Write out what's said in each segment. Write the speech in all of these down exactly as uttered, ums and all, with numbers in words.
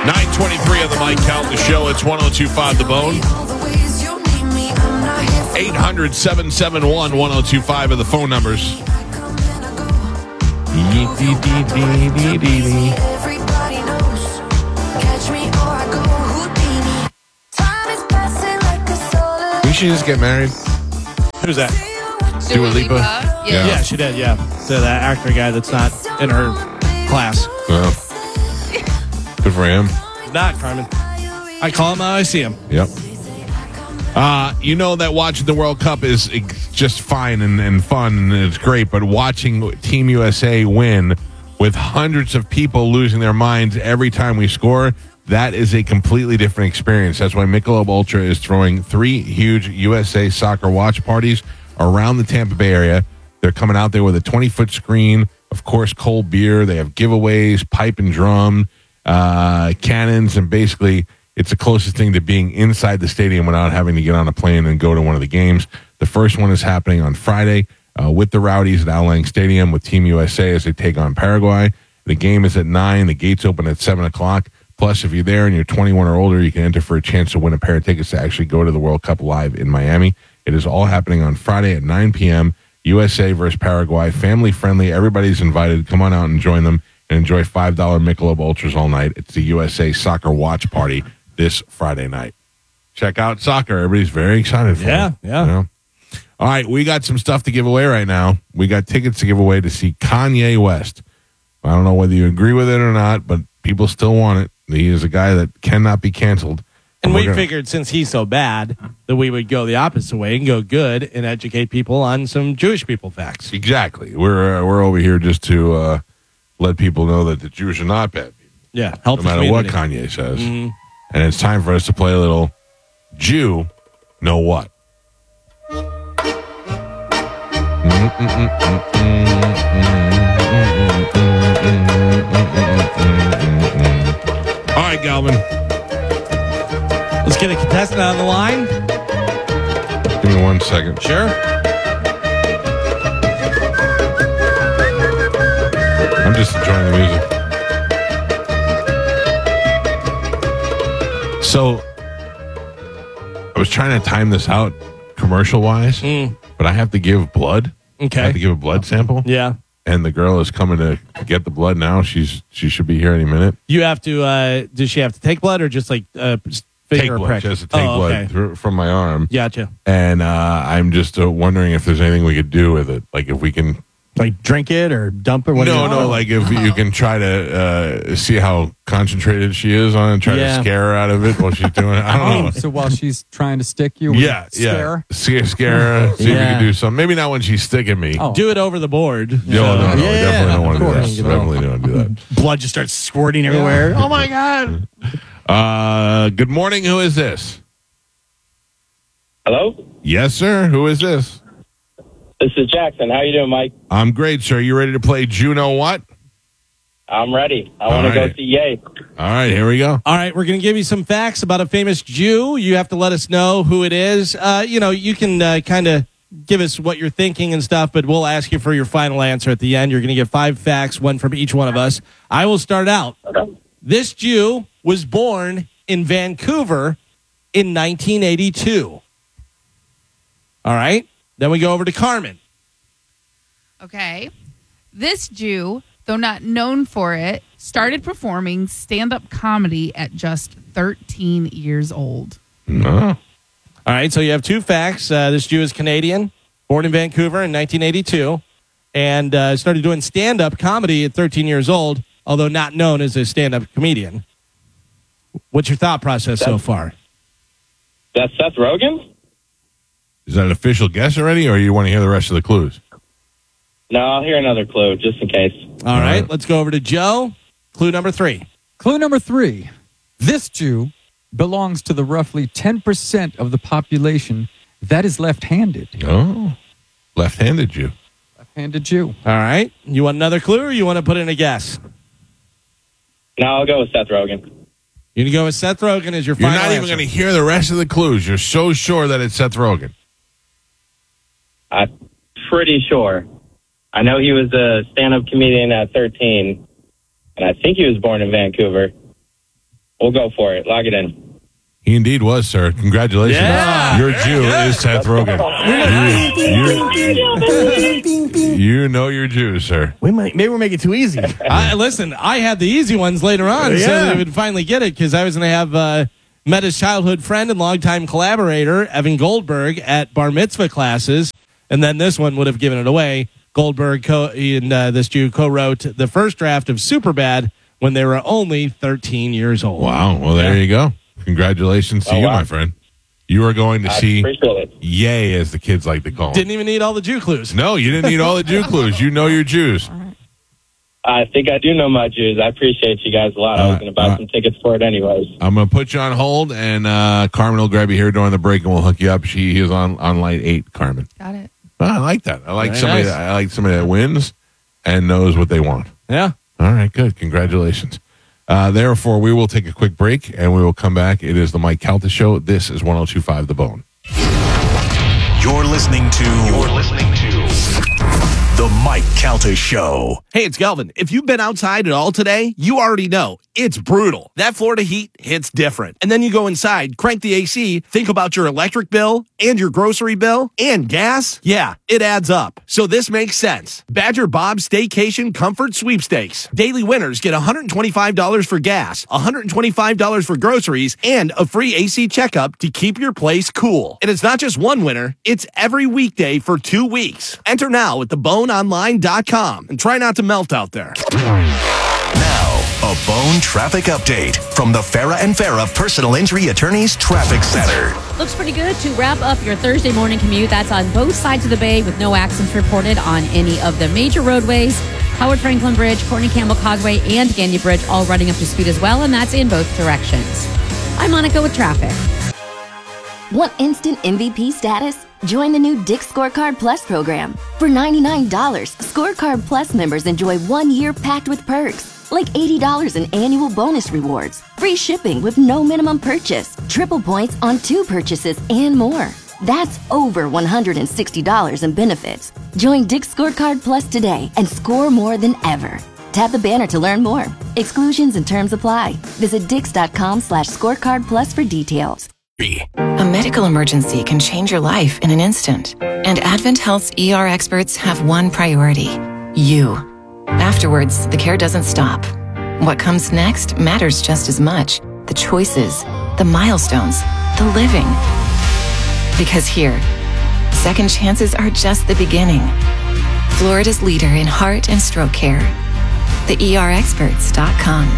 nine twenty-three on the Mike Calta Show. It's one oh two point five The Bone. eight hundred, seven seven one, one oh two five are the phone numbers. We should just get married. Who's that? Dua Lipa? Yeah. Yeah. yeah, she did, yeah. So that actor guy that's not in her class. Well, good for him. Not Carmen. I call him how I see him. Yep. Uh, you know that watching the World Cup is just fine and, and fun and it's great, but watching Team U S A win with hundreds of people losing their minds every time we score, that is a completely different experience. That's why Michelob Ultra is throwing three huge U S A soccer watch parties around the Tampa Bay area. They're coming out there with a twenty-foot screen, of course, cold beer. They have giveaways, pipe and drum, uh, cannons, and basically it's the closest thing to being inside the stadium without having to get on a plane and go to one of the games. The first one is happening on Friday uh, with the Rowdies at Al Lang Stadium with Team U S A as they take on Paraguay. The game is at nine. The gates open at seven o'clock. Plus, if you're there and you're twenty-one or older, you can enter for a chance to win a pair of tickets to actually go to the World Cup live in Miami. It is all happening on Friday at nine p.m. U S A versus Paraguay. Family friendly. Everybody's invited. Come on out and join them and enjoy five dollar Michelob Ultras all night. It's the U S A Soccer Watch Party this Friday night. Check out soccer. Everybody's very excited for Yeah, it. yeah. You know? All right, we got some stuff to give away right now. We got tickets to give away to see Kanye West. I don't know whether you agree with it or not, but people still want it. He is a guy that cannot be canceled. And we're we gonna- figured since he's so bad that we would go the opposite way and go good and educate people on some Jewish people facts. Exactly. We're uh, we're over here just to uh, let people know that the Jews are not bad people, Yeah, help no the matter what community. Kanye says. Mhm. And it's time for us to play a little Jew Know What. All right, Galvin. Let's get a contestant on the line. Give me one second. Sure. I'm just enjoying the music. So, I was trying to time this out commercial-wise, Mm. but I have to give blood. I have Okay. to give a blood sample. Yeah. And the girl is coming to get the blood now. She's She should be here any minute. You have to, uh, does she have to take blood or just like uh, Take finger blood. prick? She has to take Oh, blood okay. through, from my arm. Gotcha. And uh, I'm just uh, wondering if there's anything we could do with it. Like if we can... Like drink it or dump it? What No, no, like if you can try to uh, see how concentrated she is on it and try Yeah. to scare her out of it while she's doing it. I don't know. So while she's trying to stick you, with Yeah, scare? yeah. Scare, scare her. See if we Yeah. can do something. Maybe not when she's sticking me. Oh. Do it over the board. No, no, no. Yeah, definitely don't want to of do that. course. Definitely don't do that. Blood just starts squirting everywhere. Oh my God. Uh, good morning. Who is this? Hello, Yes, sir. Who is this? this is Jackson. How you doing, Mike? I'm great, sir. You ready to play Juno what? I'm ready. I All want to right. go see Ye. All right, here we go. All right, we're going to give you some facts about a famous Jew. You have to let us know who it is. Uh, you know, you can uh, kind of give us what you're thinking and stuff, but we'll ask you for your final answer at the end. You're going to get five facts, one from each one of us. I will start out. Okay. This Jew was born in Vancouver in nineteen eighty-two. All right, then we go over to Carmen. Okay. This Jew, though not known for it, started performing stand-up comedy at just thirteen years old. No. All right, so you have two facts. Uh, this Jew is Canadian, born in Vancouver in nineteen eighty-two, and uh, started doing stand-up comedy at thirteen years old, although not known as a stand-up comedian. What's your thought process so far? That's Seth Rogen? Is that an official guess already, or you want to hear the rest of the clues? No, I'll hear another clue just in case. All right, right. let's go over to Joe. Clue number three. Clue number three. This Jew belongs to the roughly ten percent of the population that is left-handed. Oh, left-handed Jew. Left-handed Jew. All right, you want another clue, or you want to put in a guess? No, I'll go with Seth Rogen. You're going to go with Seth Rogen as your You're final not even answer. going to hear the rest of the clues. You're so sure that it's Seth Rogen. I'm pretty sure. I know he was a stand-up comedian at thirteen, and I think he was born in Vancouver. We'll go for it. Lock it in. He indeed was, sir. Congratulations. Yeah. Your Jew is Seth Rogen. You, you, you know your Jew, sir. We might, maybe we're making it too easy. I, listen, I had the easy ones later on, so Yeah. they would finally get it because I was going to have uh, met his childhood friend and longtime collaborator, Evan Goldberg, at bar mitzvah classes, and then this one would have given it away. Goldberg co- and uh, this Jew co-wrote the first draft of Superbad when they were only thirteen years old. Wow. Well, there Yeah. you go. Congratulations to Oh, you, wow. my friend. You are going to I see appreciate it. Yay, as the kids like to call him. Didn't even need all the Jew clues. No, you didn't need all the Jew clues. You know your Jews. I think I do know my Jews. I appreciate you guys a lot. I Uh, was going to buy uh, some tickets for it anyways. I'm going to put you on hold, and uh, Carmen will grab you here during the break, and we'll hook you up. She is on, on line eight, Carmen. Got it. Oh, I like that. I like Very somebody. nice. That, I like somebody that wins and knows what they want. Yeah. All right, good. Congratulations. Uh, therefore, we will take a quick break, and we will come back. It is the Mike Calta Show. This is one oh two point five The Bone. You're listening to. You're listening to the Mike Calta Show. Hey, it's Galvin. If you've been outside at all today, you already know it's brutal. That Florida heat hits different. And then you go inside, crank the A C, think about your electric bill and your grocery bill and gas. Yeah, it adds up. So this makes sense. Badger Bob's Staycation Comfort Sweepstakes. Daily winners get one hundred twenty-five dollars for gas, one hundred twenty-five dollars for groceries, and a free A C checkup to keep your place cool. And it's not just one winner, it's every weekday for two weeks. Enter now at the bone online dot com and try not to melt out there. Now, a Bone traffic update from the Farah and Farah Personal Injury Attorneys Traffic Center. Looks pretty good to wrap up your Thursday morning commute. That's on both sides of the bay with no accidents reported on any of the major roadways. Howard Franklin Bridge, Courtney Campbell Causeway, and Gandy Bridge all running up to speed as well, and that's in both directions. I'm Monica with traffic. Want instant M V P status? Join the new Dick's Scorecard Plus program. For ninety-nine dollars, Scorecard Plus members enjoy one year packed with perks, like eighty dollars in annual bonus rewards, free shipping with no minimum purchase, triple points on two purchases, and more. That's over one hundred sixty dollars in benefits. Join Dick's Scorecard Plus today and score more than ever. Tap the banner to learn more. Exclusions and terms apply. Visit dix.com slash scorecard plus for details. A medical emergency can change your life in an instant. And Advent Health's E R experts have one priority: you. Afterwards, the care doesn't stop. What comes next matters just as much. The choices, the milestones, the living. Because here, second chances are just the beginning. Florida's leader in heart and stroke care. the E R experts dot com.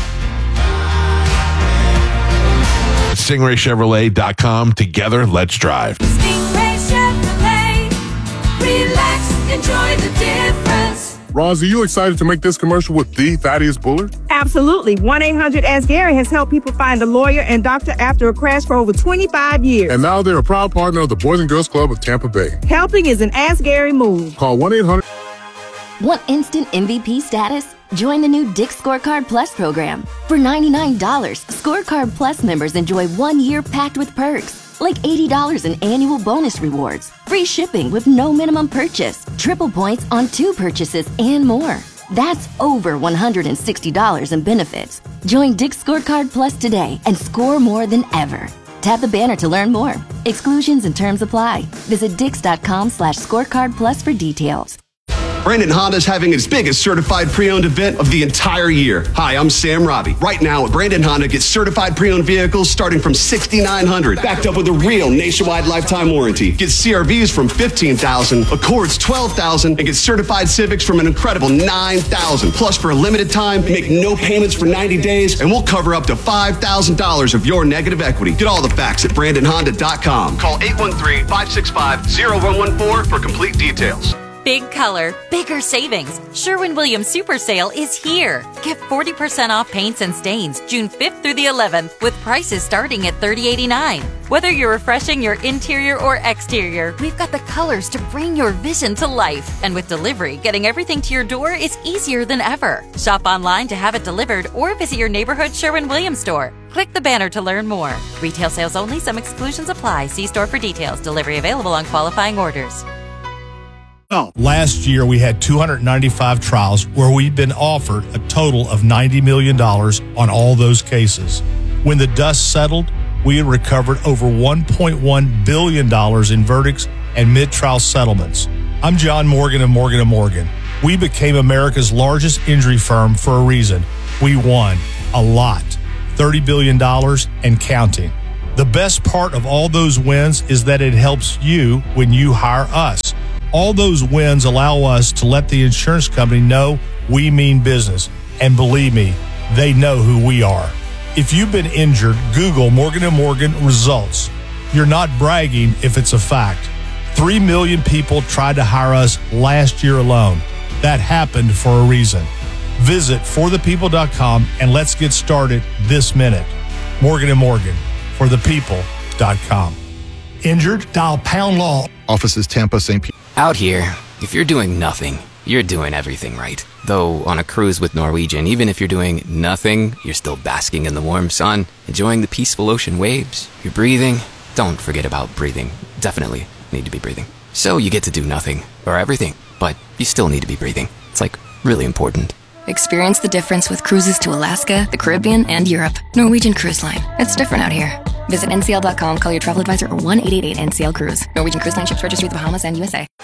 Stingray Chevrolet dot com. Together, let's drive. Stingray Chevrolet. Relax, enjoy the difference. Roz, are you excited to make this commercial with the Thaddeus Bullard? Absolutely. one eight hundred ask Gary has helped people find a lawyer and doctor after a crash for over twenty-five years. And now they're a proud partner of the Boys and Girls Club of Tampa Bay. Helping is an Ask Gary move. Call one eight hundred. Want instant M V P status? Join the new Dick's Scorecard Plus program. For ninety-nine dollars, Scorecard Plus members enjoy one year packed with perks, like eighty dollars in annual bonus rewards, free shipping with no minimum purchase, triple points on two purchases, and more. That's over one hundred sixty dollars in benefits. Join Dick's Scorecard Plus today and score more than ever. Tap the banner to learn more. Exclusions and terms apply. Visit dix.com slash scorecard plus for details. Brandon Honda's having its biggest certified pre-owned event of the entire year. Hi, I'm Sam Robbie. Right now at Brandon Honda, get certified pre-owned vehicles starting from six thousand nine hundred dollars, backed up with a real nationwide lifetime warranty. Get C R Vs from fifteen thousand dollars, Accords twelve thousand dollars, and get certified Civics from an incredible nine thousand dollars. Plus, for a limited time, make no payments for ninety days, and we'll cover up to five thousand dollars of your negative equity. Get all the facts at Brandon Honda dot com. Call eight one three, five six five, zero one one four for complete details. Big color, bigger savings. Sherwin-Williams Super Sale is here. Get forty percent off paints and stains June fifth through the eleventh with prices starting at thirty eighty-nine. Whether you're refreshing your interior or exterior, we've got the colors to bring your vision to life. And with delivery, getting everything to your door is easier than ever. Shop online to have it delivered or visit your neighborhood Sherwin-Williams store. Click the banner to learn more. Retail sales only. Some exclusions apply. See store for details. Delivery available on qualifying orders. Oh. Last year, we had two hundred ninety-five trials where we'd been offered a total of ninety million dollars on all those cases. When the dust settled, we had recovered over one point one billion dollars in verdicts and mid-trial settlements. I'm John Morgan of Morgan and Morgan. We became America's largest injury firm for a reason. We won a lot, thirty billion dollars and counting. The best part of all those wins is that it helps you when you hire us. All those wins allow us to let the insurance company know we mean business. And believe me, they know who we are. If you've been injured, Google Morgan and Morgan results. You're not bragging if it's a fact. Three million people tried to hire us last year alone. That happened for a reason. Visit for the people dot com and let's get started this minute. Morgan and Morgan, for the people dot com. Injured? Dial pound law. Offices Tampa, Saint Pete. Out here, if you're doing nothing, you're doing everything right. Though on a cruise with Norwegian, even if you're doing nothing, you're still basking in the warm sun, enjoying the peaceful ocean waves. You're breathing. Don't forget about breathing. Definitely need to be breathing. So you get to do nothing or everything, but you still need to be breathing. It's like really important. Experience the difference with cruises to Alaska, the Caribbean, and Europe. Norwegian Cruise Line. It's different out here. Visit N C L dot com, call your travel advisor, or one eight eight eight N C L Cruise. Norwegian Cruise Line ships registry the Bahamas and U S A.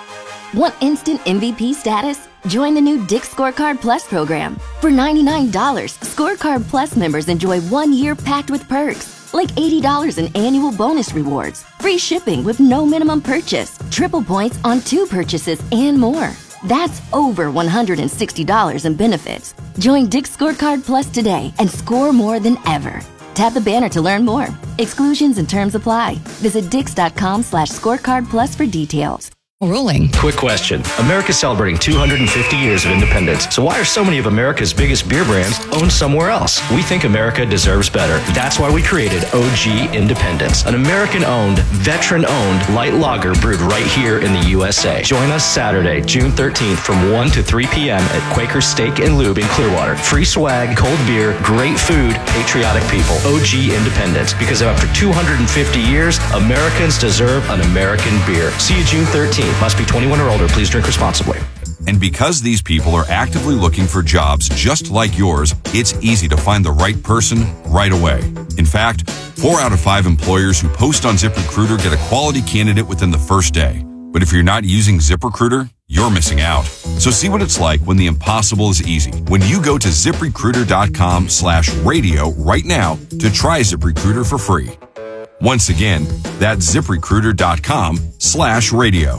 Want instant M V P status? Join the new Dick's Scorecard Plus program. For ninety-nine dollars, Scorecard Plus members enjoy one year packed with perks, like eighty dollars in annual bonus rewards, free shipping with no minimum purchase, triple points on two purchases, and more. That's over one hundred sixty dollars in benefits. Join Dick's Scorecard Plus today and score more than ever. Tap the banner to learn more. Exclusions and terms apply. Visit dix dot com slash scorecard plus for details. Rolling. Quick question. America's celebrating two hundred fifty years of independence. So why are so many of America's biggest beer brands owned somewhere else? We think America deserves better. That's why we created O G Independence, an American-owned, veteran-owned light lager brewed right here in the U S A. Join us Saturday, June thirteenth from one to three p.m. at Quaker Steak and Lube in Clearwater. Free swag, cold beer, great food, patriotic people. O G Independence. Because after two hundred fifty years, Americans deserve an American beer. See you June thirteenth. Must be twenty-one or older. Please drink responsibly. And because these people are actively looking for jobs just like yours, it's easy to find the right person right away. In fact, four out of five employers who post on ZipRecruiter get a quality candidate within the first day. But if you're not using ZipRecruiter, you're missing out. So see what it's like when the impossible is easy. When you go to ZipRecruiter.com slash radio right now to try ZipRecruiter for free. Once again, that's ZipRecruiter.com slash radio.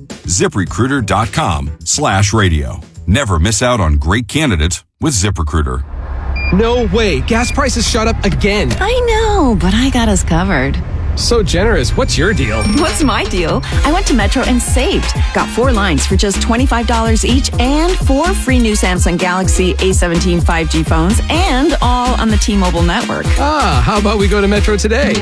ZipRecruiter.com slash radio. Never miss out on great candidates with ZipRecruiter. No way. Gas prices shot up again. I know, but I got us covered. So generous. What's your deal? What's my deal? I went to Metro and saved. Got four lines for just twenty-five dollars each and four free new Samsung Galaxy A seventeen five G phones and all on the T-Mobile network. Ah, how about we go to Metro today?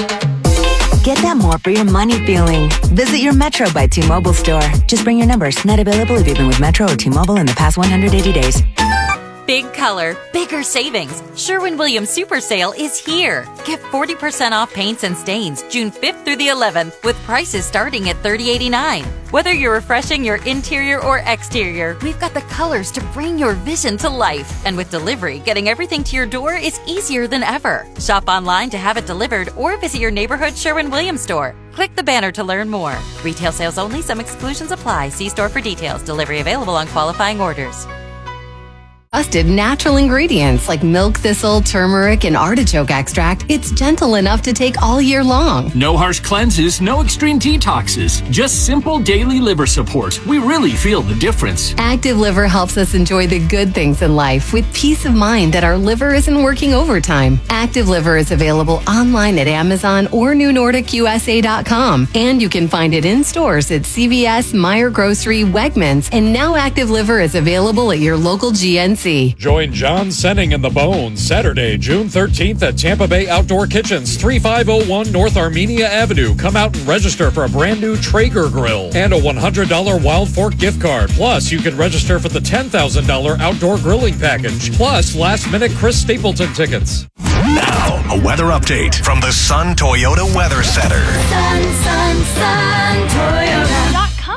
Get that more for your money feeling. Visit your Metro by T-Mobile store. Just bring your numbers. Not available if you've been with Metro or T-Mobile in the past one hundred eighty days. Big color, bigger savings. Sherwin-Williams Super Sale is here. Get forty percent off paints and stains June fifth through the eleventh with prices starting at thirty eighty-nine. Whether you're refreshing your interior or exterior, we've got the colors to bring your vision to life. And with delivery, getting everything to your door is easier than ever. Shop online to have it delivered or visit your neighborhood Sherwin-Williams store. Click the banner to learn more. Retail sales only. Some exclusions apply. See store for details. Delivery available on qualifying orders. Trusted natural ingredients like milk thistle, turmeric, and artichoke extract, it's gentle enough to take all year long. No harsh cleanses, no extreme detoxes, just simple daily liver support. We really feel the difference. Active Liver helps us enjoy the good things in life with peace of mind that our liver isn't working overtime. Active Liver is available online at Amazon or new nordic U S A dot com, and you can find it in stores at C V S, Meijer Grocery, Wegmans, and now Active Liver is available at your local G N C. Join John Senning and the Bones Saturday, June thirteenth at Tampa Bay Outdoor Kitchens, thirty-five oh one North Armenia Avenue. Come out and register for a brand new Traeger grill and a one hundred dollars Wild Fork gift card. Plus, you can register for the ten thousand dollars outdoor grilling package. Plus, last-minute Chris Stapleton tickets. Now, a weather update from the Sun Toyota Weather Center. Sun, sun, sun, Toyota dot com.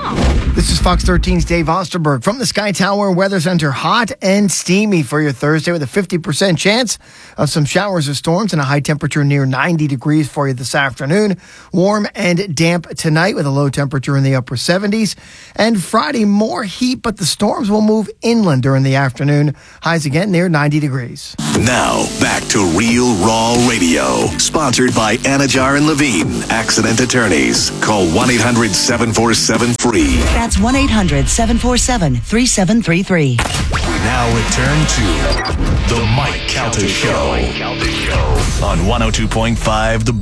This is Fox thirteen's Dave Osterberg from the Sky Tower Weather Center. Hot and steamy for your Thursday with a fifty percent chance of some showers or storms and a high temperature near ninety degrees for you this afternoon. Warm and damp tonight with a low temperature in the upper seventies. And Friday, more heat, but the storms will move inland during the afternoon. Highs again near ninety degrees. Now, back to Real Raw Radio. Sponsored by Anajar and Levine, accident attorneys. Call one eight hundred seven four seven free. That's one eight hundred seven four seven three seven three three. We now return to The Mike Calta Show on one oh two point five The